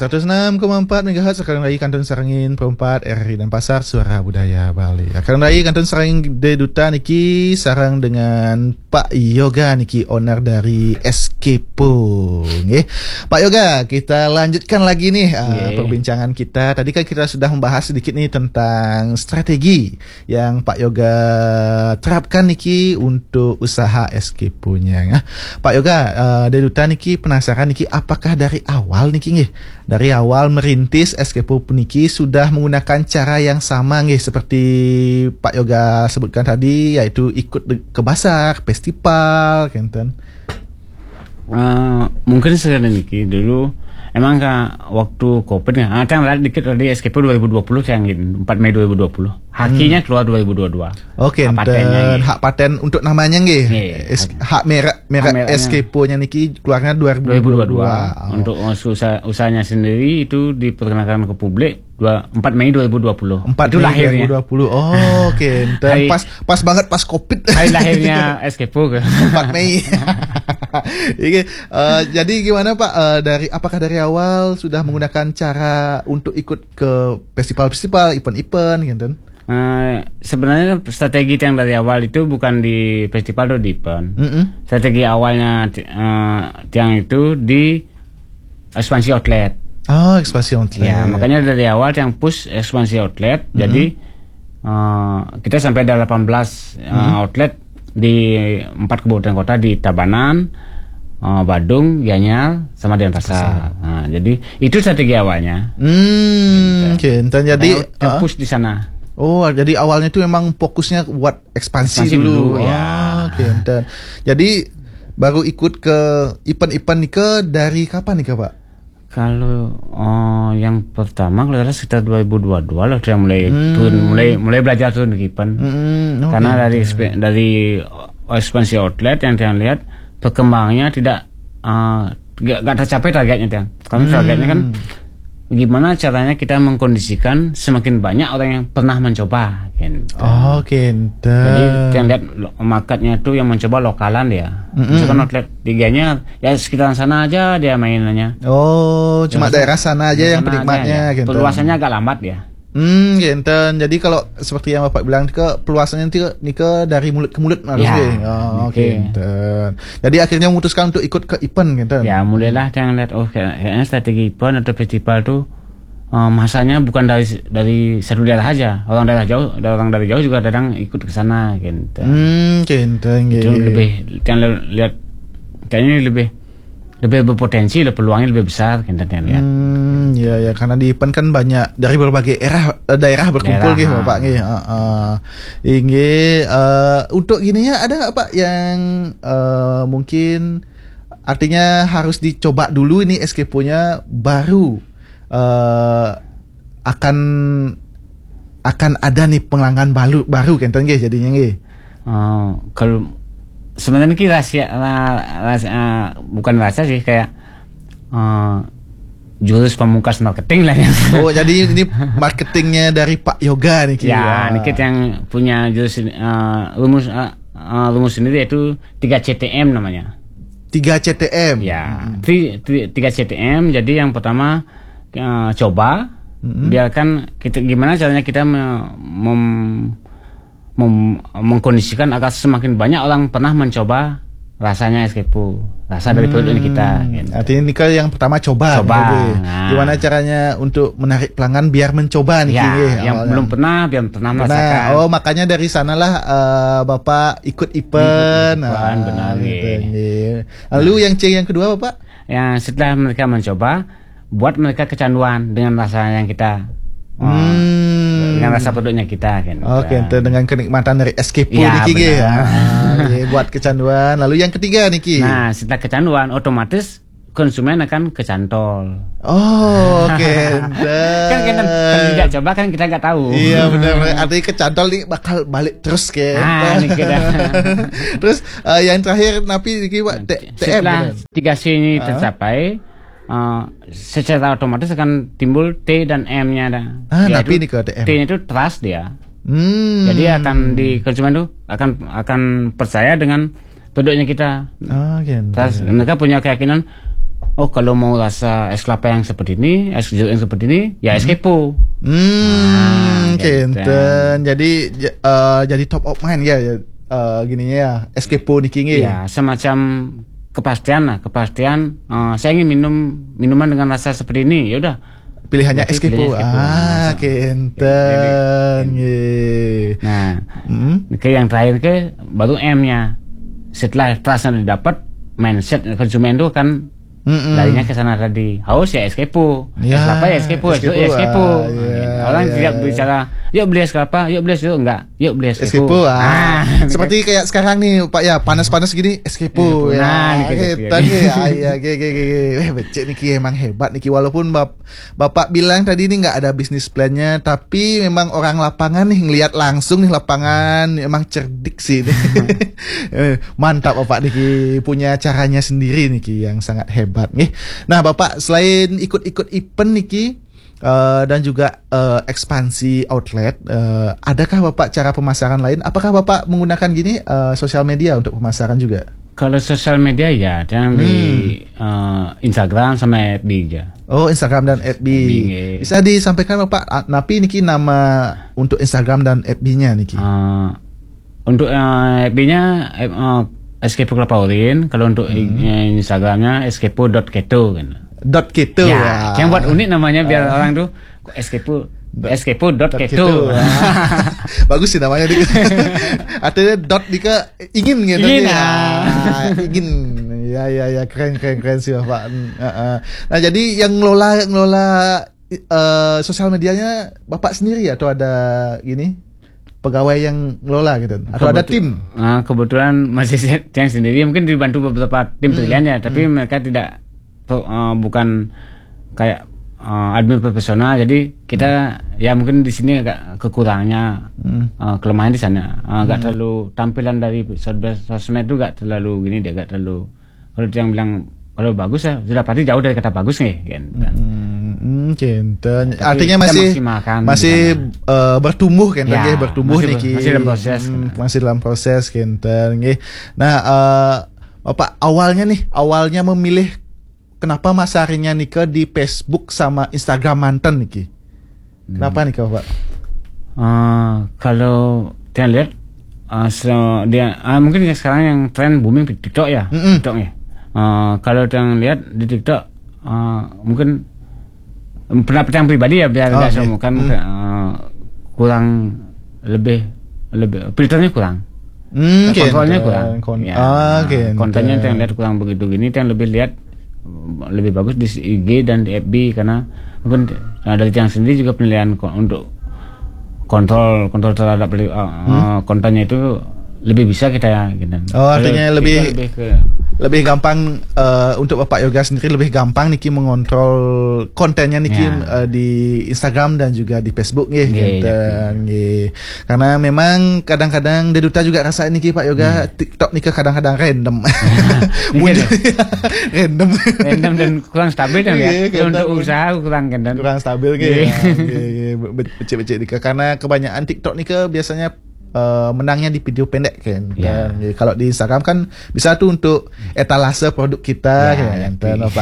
106,4 MHz sekarang lagi Kantun Sarangin Perempat RRI dan Pasar Suara Budaya Bali. Sekarang lagi Kantun Sarangin de Duta niki sarang dengan Pak Yoga niki owner dari Eskepo. Nggih. Pak Yoga, kita lanjutkan lagi nih perbincangan kita. Tadi kan kita sudah membahas sedikit nih tentang strategi yang Pak Yoga terapkan niki untuk usaha Eskepo-nya. Pak Yoga, de Duta niki penasaran niki apakah dari awal niki nggih, dari awal merintis Eskepo niki sudah menggunakan cara yang sama nggih seperti Pak Yoga sebutkan tadi, yaitu ikut ke pasar, festival, kenten. Mungkin sekarang niki dulu emang waktu Covid kan dikit dari Eskepo 2020 yang 4 Mei 2020. Hakinya keluar 2022. Oke, hak paten untuk namanya nggih. Hak merek Eskepo-nya niki keluarnya 2022. Untuk usahanya sendiri itu diperkenalkan ke publik 4 Mei 2020. 4 itu Mei lahirnya. 2020. Oke, pas banget pas Covid. Hari lahirnya Eskepo ke 4 Mei. Jadi gimana Pak, apakah dari awal sudah menggunakan cara untuk ikut ke festival-festival, event-event gitu? Sebenarnya strategi yang dari awal itu bukan di festival atau di event. Strategi awalnya yang itu di ekspansi outlet. Oh, ekspansi outlet. Ya, makanya dari awal yang push ekspansi outlet. Jadi kita sampai ada 18 outlet di 4 kabupaten kota di Tabanan, Badung, Gianyar, sama Denpasar. Nah, jadi itu strategi awalnya. Jadi push di sana. Oh, jadi awalnya itu memang fokusnya buat ekspansi dulu. Ya. Jadi baru ikut ke event-event nih dari kapan nih Pak? Kalau yang pertama kalau sekitar 2022 lah sudah mulai belajar turun ke event. Karena dari ekspansi outlet yang kita lihat perkembangannya tidak nggak tercapai targetnya. Karena targetnya kan gimana caranya kita mengkondisikan semakin banyak orang yang pernah mencoba gitu. Jadi yang lihat marketnya itu yang mencoba lokalan dia. Misalkan outlet tiganya ya sekitaran sana aja dia mainannya. Cuma daerah sana aja yang penikmatnya gitu. Perluasannya agak lambat ya. Genten. Jadi kalau seperti yang Bapak bilang peluasannya nih dari mulut ke mulut harusnya. Genten. Jadi akhirnya memutuskan untuk ikut ke event genten. Ya, mulailah yang lihat kayaknya strategi event atau festival tuh masanya bukan dari satu daerah aja. Orang dari jauh juga kadang ikut ke sana genten. Genten. Itu lebih yang lihat kayaknya lebih berpotensi, peluangnya lebih besar genten lihat. Ya karena di event kan banyak dari berbagai daerah berkumpul gitu Pak nggih. Untuk gini ya ada nggak Pak yang mungkin artinya harus dicoba dulu ini Eskepo-nya baru akan ada nih pelanggan baru kenten nggih jadinya nggih. Kalau sebenarnya ini rahasia bukan rahasia sih, kayak jurus pamungkas marketing lah ya. Jadi ini marketingnya dari Pak Yoga nih. Ya, ini kita yang punya jurus rumus sendiri yaitu 3CTM namanya. 3CTM. Ya, 3CTM. Jadi yang pertama coba, biarkan kita gimana caranya kita mengkondisikan agar semakin banyak orang pernah mencoba rasanya Eskepo, rasa dari produk kita. Gitu. Artinya ini yang pertama coba. Gimana caranya untuk menarik pelanggan biar mencoba nih? Yang belum pernah biar pernah merasakan. Makanya dari sanalah Bapak ikut event. Benar. Lalu yang kedua Bapak? Yang setelah mereka mencoba, buat mereka kecanduan dengan rasa yang kita. Dengan rasa produknya kita kan. Dengan kenikmatan dari Eskepo niki buat kecanduan. Lalu yang ketiga niki. Nah, setelah kecanduan otomatis konsumen akan kecantol. Kan kita tidak coba kan kita nggak tahu. Iya benar. Artinya kecantol nih bakal balik terus ini kita. Terus yang terakhir napi niki Pak TM. Setelah 3C ini tercapai, secara otomatis akan timbul T dan M-nya ada. Tapi ini ke TM. T-nya itu trust dia. Jadi akan di konsumen itu akan percaya dengan produknya kita. Terus mereka punya keyakinan oh kalau mau rasa es kelapa yang seperti ini, es jeruk yang seperti ini, ya es kepo. Kenten. Jadi top of mind ya, gininya ya, es kepo niki nggih. Ya, semacam kepastian lah, saya ingin minum minuman dengan rasa seperti ini, ya udah. Pilihannya es kepo. Kenten. Nah, yang terakhir baru M-nya. Setelah trustnya didapat, mindset konsumen itu kan larinya ke sana tadi. Haus ya es kepo, es kelapa ya es kepo, es kepo. Orang tidak bicara, yuk beli es kelapa, yuk beli es jeruk, enggak, yuk beli es kepo. Seperti kayak sekarang nih Pak ya, panas-panas gini es kepo. Tadi becek niki emang hebat niki, walaupun Bapak bilang tadi ini nggak ada bisnis plannya, tapi memang orang lapangan nih ngelihat langsung nih lapangan, emang cerdik sih. Mantap Bapak niki, punya caranya sendiri niki yang sangat hebat. Nah Bapak selain ikut-ikut event niki dan juga ekspansi outlet, adakah Bapak cara pemasaran lain? Apakah Bapak menggunakan gini sosial media untuk pemasaran juga? Kalau sosial media ya yang di Instagram sama FB aja. Oh, Instagram dan FB. Bisa disampaikan Bapak napi niki nama untuk Instagram dan FB-nya niki? Untuk FB-nya Eskepo Kelapa Urin, kalau untuk Instagramnya eskepo.keto kan. .keto ya. Yang buat unik namanya biar orang tuh eskepo.keto. Bagus sih namanya nih. Artinya dot dika ingin gitu. Ingin. Ya keren sih Bapak. Nah, jadi yang ngelola sosial medianya Bapak sendiri atau ada gini? Pegawai yang ngelola gitu atau ada tim? Kebetulan masih yang sendiri, mungkin dibantu beberapa tim pilihannya, tapi mereka tidak bukan kayak admin profesional, jadi kita ya mungkin di sini agak kekurangannya, kelemahan di sana, agak terlalu tampilan dari sosmed itu gak terlalu gini, dia gak terlalu, kalau yang bilang kalau bagus ya sudah pasti jauh dari kata bagus nih kan. Artinya masih bertumbuh kan, ya, bertumbuh masih dalam proses kenten. Nah, Bapak awalnya memilih kenapa masarnya nika di Facebook sama Instagram mantan niki? Kenapa nih Bapak? Kalau kita lihat mungkin sekarang yang tren booming di TikTok ya, TikTok ya. Kalau yang lihat di TikTok mungkin pendapat yang pribadi ya, biar nggak semua kan kurang lebih filternya kurang, kontrolnya kurang, kontennya yang lihat kurang begitu gini, yang lebih lihat lebih bagus di IG dan di FB, karena mungkin dari yang sendiri juga penilaian untuk kontrol terhadap kontennya itu lebih bisa kita ya gitu. Artinya lebih gampang untuk Bapak Yoga sendiri, lebih gampang niki mengontrol kontennya niki di Instagram dan juga di Facebook gitu. Karena memang kadang-kadang Deduta juga rasa niki Pak Yoga TikTok niki kadang-kadang random. random dan kurang stabil kan ya. Untuk usaha kurang stabil becek niki, karena kebanyakan TikTok niki biasanya menangnya di video pendek kan. Kalau di Instagram kan bisa tuh untuk etalase produk kita kan.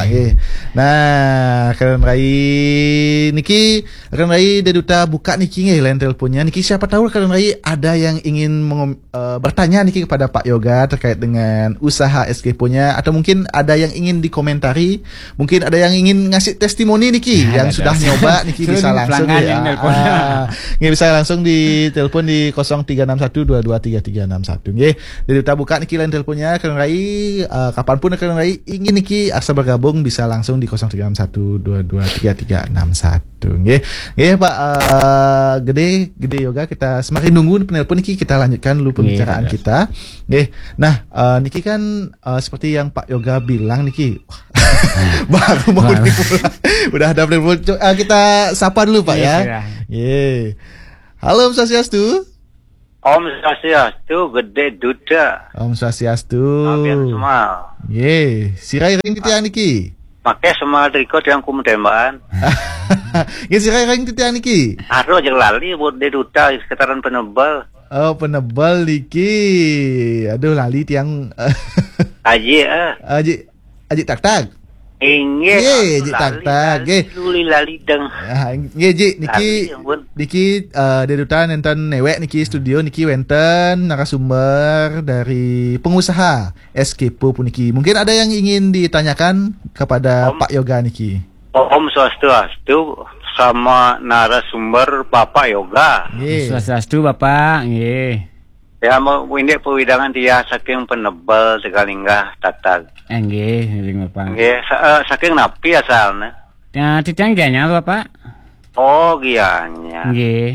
Nah, keren Niki Deduta buka niki lain teleponnya. Niki siapa tahu keren ada yang ingin bertanya niki kepada Pak Yoga terkait dengan usaha Eskepo-nya, atau mungkin ada yang ingin dikomentari, mungkin ada yang ingin ngasih testimoni niki yang sudah nyoba niki bisa langsung bisa langsung di telepon di 0361223361 nggih. Deduta buka niki lain teleponnya Kang Rai, kapanpun Kang Rai ingin niki asa bergabung bisa langsung di 0361223361 nggih. Nggih Pak Gede Yoga, kita semakin nunggu penelpon niki, kita lanjutkan dulu pembicaraan kita nggih. Nah, niki kan seperti yang Pak Yoga bilang niki baru mau dimulai udah ada penelpon, kita sapa dulu Pak ya. Halo Om Swastiastu. Om Swastiastu, Gede Duda. Om Swastiastu. Abian semua. Sirai ring titian niki. Pakai semua trikot yang kumdembaan. Sirai ring titian niki. Aduh aja lali buat Gede Duda sekitaran penebal. Oh, penebal niki. Aduh lali tiang Aji tak. Nggih, Ji tak. Nggih. Lali deng. Nggih, Ji niki dedutan enten newek niki studio niki wenten narasumber dari pengusaha Eskepo puniki. Mungkin ada yang ingin ditanyakan kepada Pak Yoga niki. Om Swastiastu sama narasumber Bapak Yoga. Nggih. Swastiastu Bapak, nggih. Ya mau ini pewidangan dia saking penebal Tegalinggah tatag. Nggih, nggih Bapak. Nggih, saking napi asalna. Ya, titanggianya Bapak. Oh, gianya. Nggih.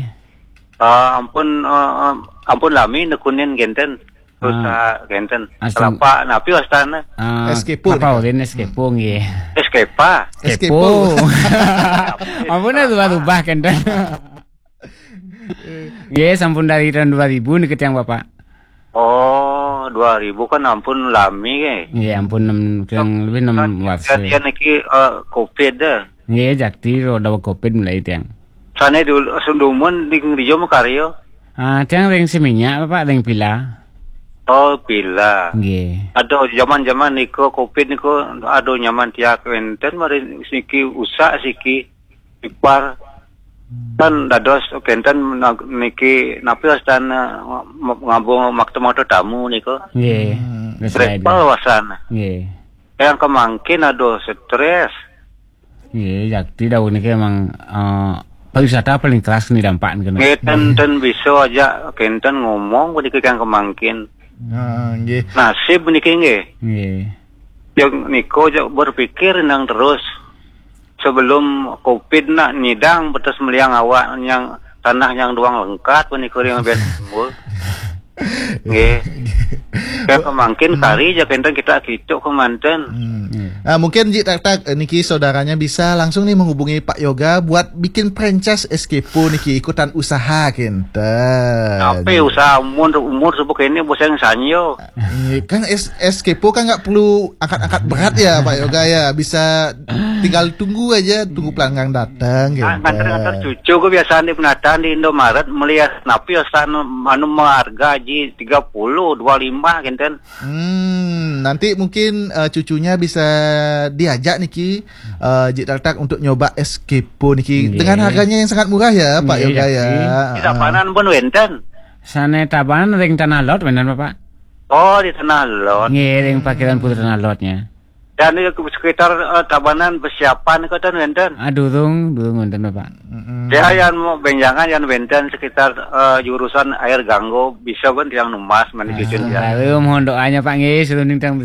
Ampun lami nekunin genten. Terus genten. Kelapa napi wastana. Eskepo. Apa ulin Eskepo nggih. Eskepa. Eskepo. Ampun rubah-rubah kenten. Nggih, sampun dari tahun 2000 nih yang Bapak. Oh, 2000 kan ampun lami ge. Nggih, ampun yang lebih 6 warsa. Dia niki Covid dah. Nggih, jakti roda Covid mulai tiang. Sane dulu sundumun di dijo makaryo. Tiang ring seminyak Bapak, ring pila. Oh, pila. Nggih. Aduh, zaman-zaman niko Covid niko aduh nyaman tiak wenten mari siki usak siki ipar. Kan dados kenten niki napi wastana ngabung maktu tamu niko. Nggih. Repal wasana. Nggih. Yang kemangkin aduh stres. Nggih, jakti daun niki emang pariwisata paling keras nih dampaknya kena. Kenten bisa aja kenten ngomong niki yang kemangkin. Nggih. Nasib niki nggih. Nggih. Yang niko berpikir nang terus. Sebelum Covid nak nyidang betes meliang awak yang tanah yang doang lengkat pun ikut yang biasa sembuh. Nggih. Kayak kemangkin kari aja kenten kita gitu kemanten. Mungkin Ji tak niki saudaranya bisa langsung nih menghubungi Pak Yoga buat bikin franchise Eskepo niki ikutan usaha kenten. Apa usaha umur sebuk ini bos yang sanyo. Kan Eskepo kan nggak perlu angkat-angkat berat ya Pak Yoga ya, bisa tinggal tunggu aja, tunggu pelanggan datang gitu. Nganter cucu gue biasa di penataan di Indomaret melihat napi asal anu harga ji 30 25 kenten. Nanti mungkin cucunya bisa diajak niki Ji tak untuk nyoba Eskepo niki dengan harganya yang sangat murah ya Pak Yoga ya. Di Tabanan pun wenten. Sana Tabanan ring tanah lot benar Bapak? Oh, di tanah lot. Nggih, ring parkiran putri tanah lotnya. Dan di sekitar Tabanan persiapan itu kan wenten. Durung wenten Bapak. Dia yang mau benjangan yang wenten sekitar jurusan air ganggo bisa pun yang numas menuju dia. Lalu mohon doanya Pak nggih seluning tang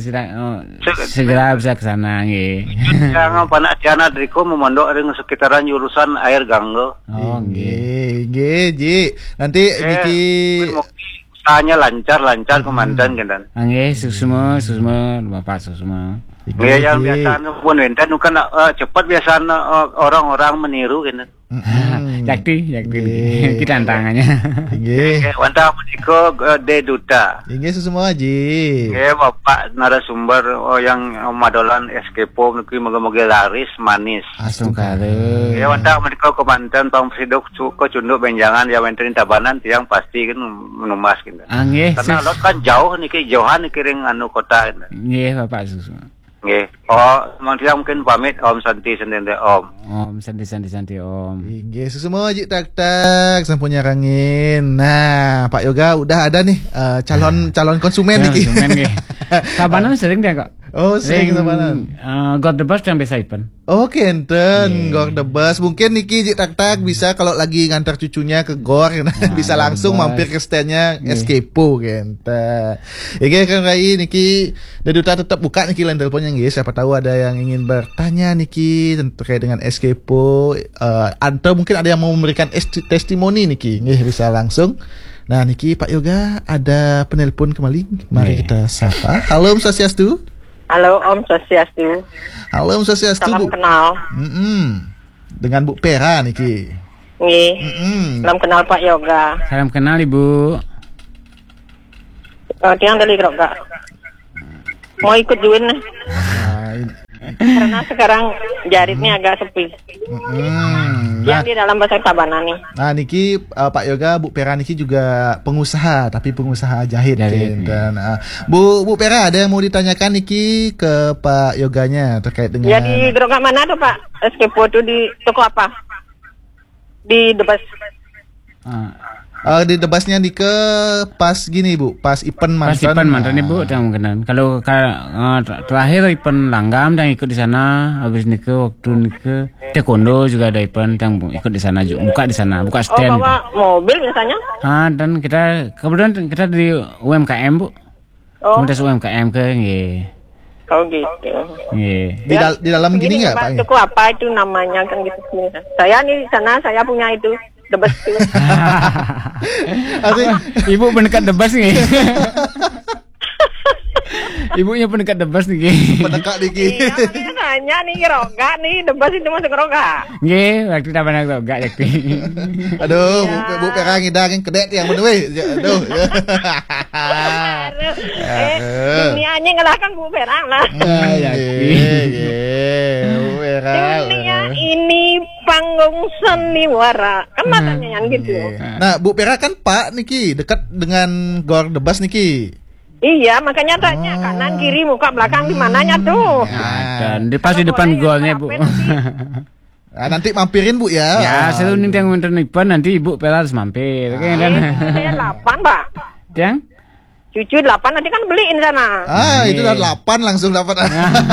segera bisa ke sana nggih. Jangan panak Tiana Driko memondok ring sekitaran jurusan air ganggo. Oh nggih. Nggih, Ji. Nanti niki usahanya lancar komandan kan. Nggih, susuma Bapak susuma. Nggih, yang biasa pun wenten kan cepat biasa orang-orang meniru kan. Jakti kita tantangannya. Nggih. Wanta meniko de duta. Nggih semua Ji. Nggih Bapak narasumber yang madolan Eskepo niki moga-moga laris manis. Asung kare. Nggih wanta meniko komandan Pang Presidok ko cunduk benjangan ya wenten Tabanan tiang pasti kan menumas gitu. Nggih. Karena lot kan jauh niki jauhan niki ring anu kota. Nggih Bapak susu. Nggih. Mungkin pamit Om Santi sendiri Om. Om santi Om. Nggih semua Ji tak sampun nyarangin. Nah, Pak Yoga udah ada nih calon konsumen nih. Konsumen nggih. Tabanan sering dia kok. Oh, sering Tabanan. God the bus yang biasa ipen. Oke, enten Gor the Bus. Mungkin niki Ji tak bisa kalau lagi ngantar cucunya ke Gor bisa langsung mampir ke standnya Eskepo kenten. Oke, kan Rai niki Deduta tetap buka niki line teleponnya nggih. Siapa tahu ada yang ingin bertanya niki terkait dengan Eskepo atau mungkin ada yang mau memberikan testimoni niki. Nggih bisa langsung. Nah, niki Pak Yoga ada penelpon kembali. Mari kita sapa. Halo Om Swastiastu. Halo Om Swastiastu. Halo Om Swastiastu. Salam Bu. kenal. Dengan Bu Pera niki. Nggih. Salam kenal Pak Yoga. Salam kenal Ibu. Tiang dari Roga. Mau ikut join nih. Karena sekarang jaritnya agak sepi. Yang di dalam pasar Tabanan nih. Nah niki Pak Yoga, Bu Pera niki juga pengusaha, tapi pengusaha jahit. Dan Bu Pera, ada yang mau ditanyakan niki ke Pak Yoganya terkait dengan? Ya di geroga mana tuh Pak? Eskepo tuh di toko apa? Di Debes. Di Debasnya nih ke pas gini Bu, pas event mantan. Pas event mantan nih Bu, yang mungkin. Kalau terakhir event langgam yang ikut di sana, habis nih ke waktu nih ke taekwondo juga ada event yang ikut di sana juga, buka di sana, buka stand. Bawa mobil biasanya? Dan kemudian kita di UMKM Bu. Komunitas UMKM ke Oh gitu. Di dalam gini nggak Pak? Toko apa itu namanya kan gitu. Saya nih sana saya punya itu. Debes tuh. Ibu pendekat Debes nih. Ibunya pendekat Debes nih. Pendekat nih. Iya, nanya nih Roga nih, Debes itu masuk Roga. Nggih, waktu tabanan Roga yakti. Aduh, Bu Pera ngidangin kedek yang bener we. Aduh. Dunianya ngelahkan Bu Pera lah. Bu Pera. Dunia ini panggung seniwara. Kan matanya yang gitu. Nah, Bu Pera kan Pak niki dekat dengan Gor Debes niki. Iya, makanya tanya kanan kiri muka belakang di mananya tuh. Dan di pas di depan golnya Bu. Nanti mampirin Bu ya. Ya, selalu nih yang nonton event nanti Ibu Pera harus mampir. Saya 8 Pak. Yang? Cucu 8 nanti kan beliin sana. Itu udah 8 langsung dapat.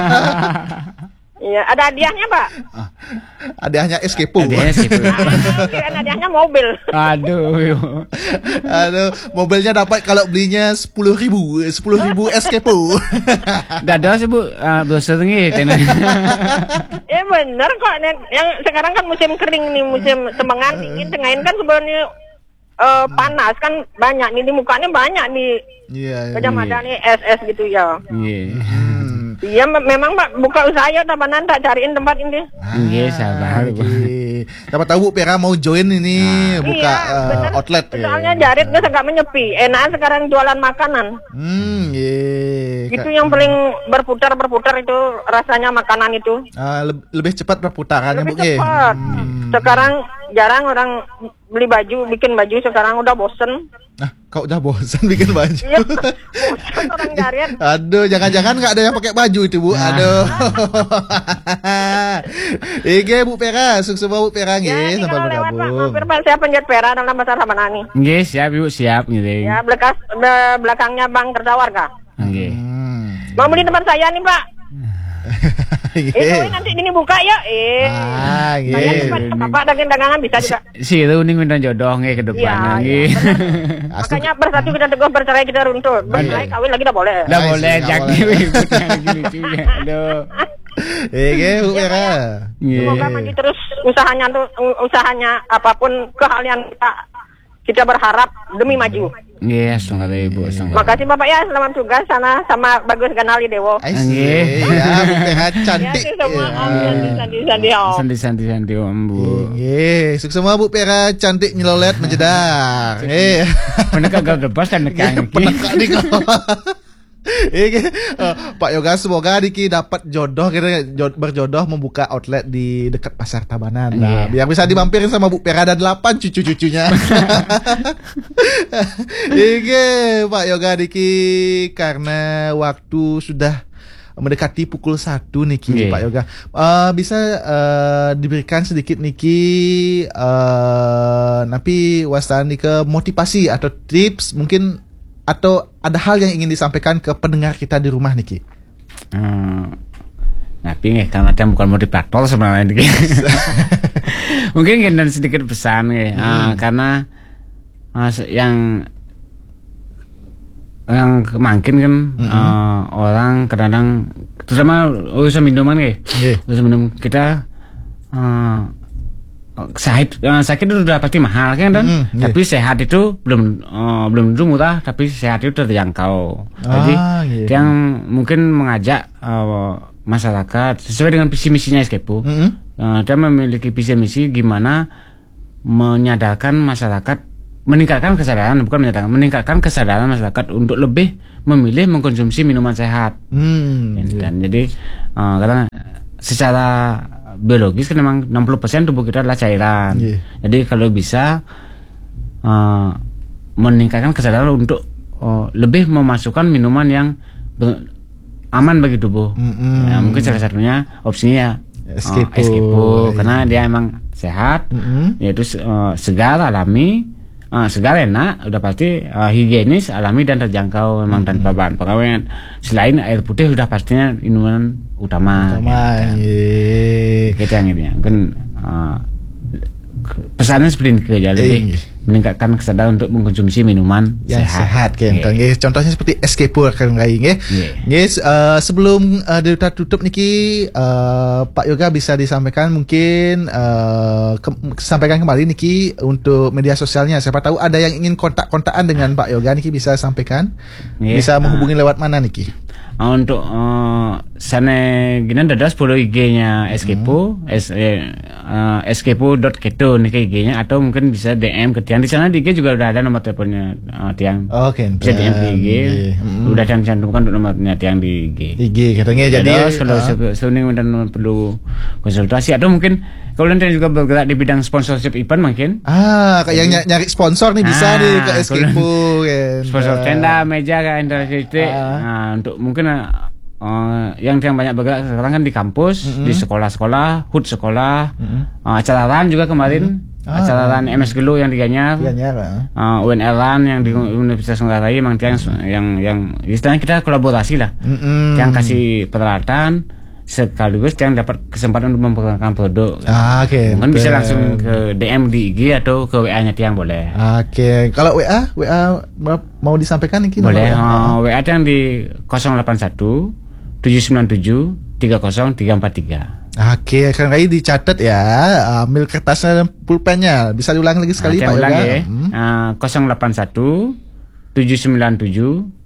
Iya, ada hadiahnya Pak. Hadiahnya Eskepo. Hadiahnya mobil. Aduh, mobilnya dapat kalau belinya 10.000 Eskepo. Dadah sih Bu, brosur nih. Bener kok. Yang sekarang kan musim kering nih, musim semangat dingin, tengahin kan sebenarnya panas kan banyak nih di mukanya banyak nih. Iya. Ada nih es gitu ya. Iya. Iya memang Pak buka usaha ya Tabanan tak cariin tempat ini. Iya sabar. Siapa tahu Bu Pera mau join ini buka outlet. Soalnya jarit dia agak menyepi. Enak sekarang jualan makanan. Itu yang paling berputar itu rasanya makanan itu. Lebih cepat perputarannya Bu. Lebih cepat. Sekarang jarang orang beli baju, bikin baju sekarang udah bosen. Nah, kau udah bosan bikin baju? Iya, bosan orang jarit. Aduh, jangan-jangan nggak ada yang pakai baju itu Bu. Aduh. Oke Bu Pera, sukses Bu Pera nggih sampai bergabung. Pak, saya penjat Pera dalam pasar Tabanan. Nggih, siap Ibu, siap nggih. Ya, belakangnya Bang Tertawar kah? Nggih. Mau beli tempat saya nih, Pak. Nanti ini buka ya. Bapak dagangan bisa juga. Si itu nih minta jodoh nggih ke depannya nggih. Makanya bersatu kita teguh, bercerai kita runtuh. Bercerai kawin lagi udah boleh. Udah boleh jadi lagi lucunya. Aduh. Bu Pera. Semoga maju terus usahanya apapun keahlian kita berharap demi maju. Iya, setengah Ibu. Makasih Bapak ya, selamat tugas sana sama Bagus Ganali Dewo. Nggih. Ya, Bu Pera cantik. Sandi Om Bu. Nggih, sukses semua Bu Pera cantik nyelolet menjedar. Nggih. Pendekat Debes kan nekan iki. Pak Yoga semoga Diki dapat jodoh berjodoh membuka outlet di dekat pasar Tabanan. Nah, biar bisa dimampirin sama Bu Pera dan 8 cucu-cucunya. Pak Yoga Diki karena waktu sudah mendekati pukul 1 Niki Pak Yoga. Bisa diberikan sedikit Niki napi wasani ke motivasi atau tips mungkin atau ada hal yang ingin disampaikan ke pendengar kita di rumah Niki? Tapi karena dia bukan motivator sebenarnya Niki. Mungkin dan sedikit pesan karena yang kemakin kan orang kadang terutama urusan minuman urusan minum kita sakit itu udah pasti mahal kan tapi sehat itu belum tentu murah, tapi sehat itu terjangkau. Jadi yang mungkin mengajak masyarakat sesuai dengan visi misinya Eskepo. Dia memiliki visi misi gimana menyadarkan masyarakat, meningkatkan kesadaran masyarakat untuk lebih memilih mengkonsumsi minuman sehat. Dan jadi karena secara biologis kan memang 60% tubuh kita adalah cairan. Jadi kalau bisa meningkatkan kesadaran untuk lebih memasukkan minuman yang aman bagi tubuh. Mungkin salah satunya opsinya ya Escapo, karena dia emang sehat, yaitu segar, alami, segar, enak, udah pasti higienis, alami dan terjangkau memang tanpa bahan pengawet. Selain air putih udah pastinya minuman utama. Gitu yang ini kan. Pesannya seperti ini aja, lebih meningkatkan kesadaran untuk mengkonsumsi minuman yang sehat kan. Contohnya seperti Escapo kan nggih. Sebelum kita tutup niki Pak Yoga bisa disampaikan mungkin sampaikan kembali niki untuk media sosialnya. Siapa tahu ada yang ingin kontak-kontakan dengan Pak Yoga niki bisa sampaikan. Bisa menghubungi lewat mana niki? Untuk sana gini ada 10 IG-nya Escapo, escapo.keto nih IG-nya, atau mungkin bisa DM ke Tiang. Di sana di IG juga udah ada nomor teleponnya Tiang. Bisa DM di IG. Udah cantumkan untuk nomornya Tiang di IG. Katanya jadi kalau sebenarnya dan perlu konsultasi, atau mungkin kalau nanti juga bergerak di bidang sponsorship event mungkin. Kayak yang nyari sponsor nih bisa nih ke Escapo kan. Sponsor tenda, meja kayak interaksi. Untuk mungkin yang banyak bergerak sekarang kan di kampus, di sekolah-sekolah, HUT sekolah, acara RAN juga kemarin, acara RAN MS Gelu yang di Gianyar, UNR RAN yang di Universitas Ngurah Rai, memang yang istilahnya kita kolaborasi lah, yang kasih peralatan sekaligus yang dapat kesempatan untuk memperkenalkan produk. Mungkin bisa langsung ke DM di IG atau ke WA-nya Tiang boleh. Kalau WA mau disampaikan ini boleh. WA yang di 081 797 30343. Kan lagi dicatat ya. Ambil kertasnya dan pulpennya. Bisa diulang lagi sekali Pak Yoga. 081 797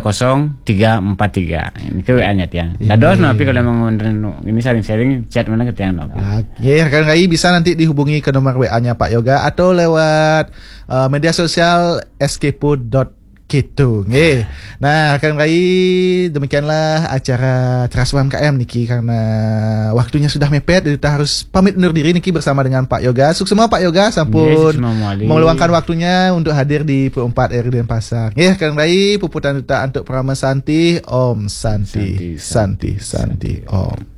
30343. Ini ke WA-nya Tiang. Dados tapi kalau memang ini sharing chat mana ke Tiang. Kan lagi bisa nanti dihubungi ke nomor WA-nya Pak Yoga atau lewat media sosial escapo.keto. Nah, kan lagi demikianlah acara Trust UMKM niki, karena waktunya sudah mepet, jadi kita harus pamit undur diri niki bersama dengan Pak Yoga. Sukses semua Pak Yoga, sampun meluangkan waktunya untuk hadir di P4 RI Denpasar. Kan lagi puputan duta untuk Prama Santi, Om Santi, Santi, Om.